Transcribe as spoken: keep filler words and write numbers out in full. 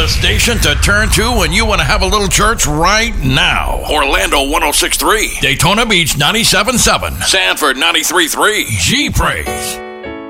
The station to turn to when you want to have a little church right now. Orlando one oh six point three. Daytona Beach ninety-seven point seven. Sanford ninety-three point three. G Praise.